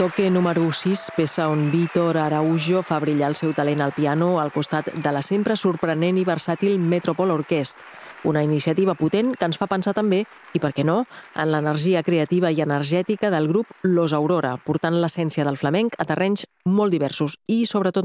Toque número 6, peça on Vítor Araujo fa brillar el seu talent al piano al costat de la sempre sorprenent i versàtil Metropole Orchestra. Una iniciativa potent que ens fa pensar també, i per què no, en l'energia creativa i energètica del grup Los Aurora, portant l'essència del flamenc a terrenys molt diversos i, sobretot,